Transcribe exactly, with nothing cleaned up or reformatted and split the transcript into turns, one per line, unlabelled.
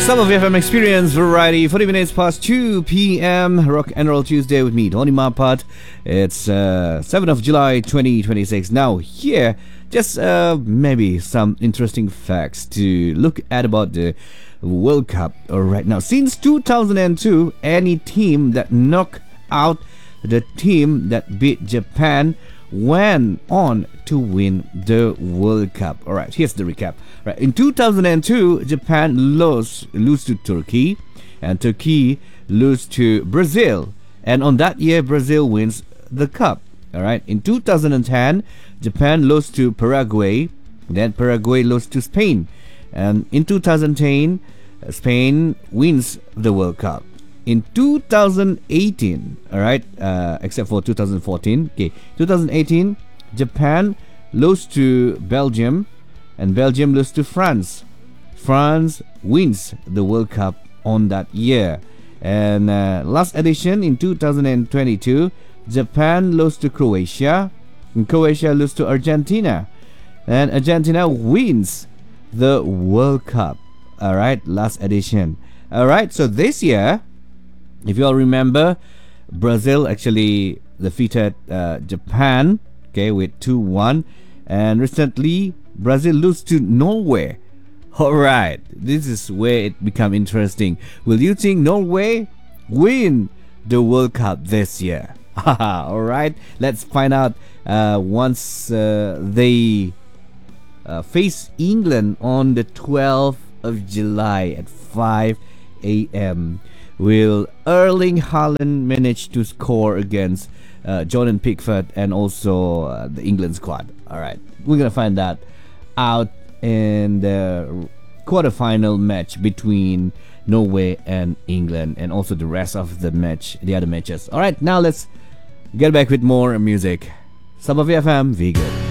Some of F M Experience Variety, forty minutes past two p.m. Rock and Roll Tuesday with me, Tony Mapat. It's uh, seventh of July twenty twenty-six. Now here, just uh, maybe some interesting facts to look at about the World Cup. Alright, now since two thousand two, any team that knocked out the team that beat Japan went on to win the World Cup. Alright, here's the recap. Right, in two thousand two, Japan lost lose to Turkey, and Turkey lose to Brazil. And on that year, Brazil wins the cup. Alright, in two thousand ten, Japan lost to Paraguay, then Paraguay lost to Spain. And in two thousand ten, Spain wins the World Cup. In two thousand eighteen, all right, uh, except for two thousand fourteen, okay, two thousand eighteen, Japan lost to Belgium, and Belgium lost to France. France wins the World Cup on that year. And uh, last edition in two thousand twenty-two, Japan lost to Croatia, and Croatia lost to Argentina, and Argentina wins the World Cup. All right, last edition. All right, so this year, if you all remember, Brazil actually defeated uh, Japan, okay, with two one. And recently, Brazil lose to Norway. Alright, this is where it become interesting. Will you think Norway win the World Cup this year? Alright, let's find out uh, once uh, they uh, face England on the twelfth of July at five a.m. Will Erling Haaland manage to score against uh, Jordan Pickford and also uh, the England squad? Alright, we're gonna find that out in the quarterfinal match between Norway and England, and also the rest of the match, the other matches. Alright, now let's get back with more music. Sub of F M, Vegan.